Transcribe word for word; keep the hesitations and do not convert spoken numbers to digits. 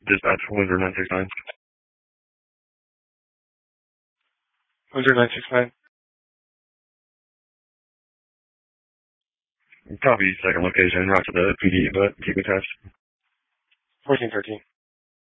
Dispatch, Windsor nine six nine. Windsor nine six nine. Copy, second location, route to the P D, but keep attached. fourteen thirteen.